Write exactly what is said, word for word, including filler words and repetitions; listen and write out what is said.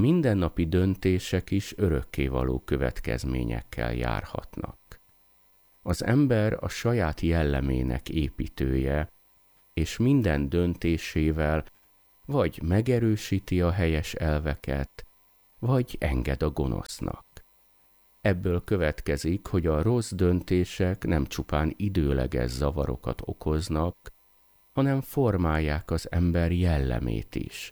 mindennapi döntések is örökkévaló következményekkel járhatnak. Az ember a saját jellemének építője, és minden döntésével vagy megerősíti a helyes elveket, vagy enged a gonosznak. Ebből következik, hogy a rossz döntések nem csupán időleges zavarokat okoznak, hanem formálják az ember jellemét is,